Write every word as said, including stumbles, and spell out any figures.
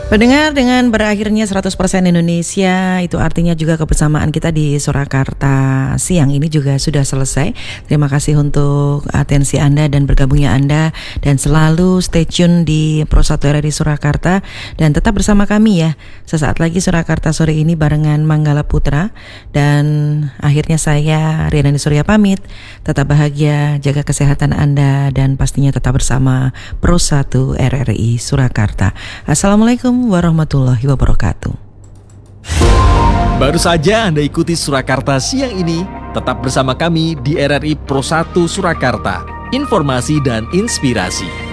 Pendengar, dengan berakhirnya seratus persen Indonesia, itu artinya juga kebersamaan kita di Surakarta siang ini juga sudah selesai. Terima kasih untuk atensi Anda dan bergabungnya Anda, dan selalu stay tune di Pro satu R R I Surakarta dan tetap bersama kami ya. Sesaat lagi Surakarta sore ini barengan Manggala Putra, dan akhirnya saya Rianani Surya pamit. Tetap bahagia, jaga kesehatan Anda, dan pastinya tetap bersama Pro satu R R I Surakarta. Assalamualaikum warahmatullahi wabarakatuh. Baru saja Anda ikuti Surakarta siang ini. Tetap bersama kami di R R I Pro satu Surakarta. Informasi dan inspirasi.